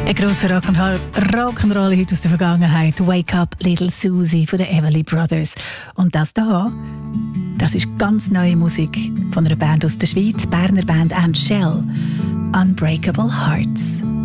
Ein grosser Rock'n'Roll heute aus der Vergangenheit. Wake Up Little Susie von den Everly Brothers. Und das hier, das ist ganz neue Musik von einer Band aus der Schweiz, Berner Band And Shell. Unbreakable Hearts.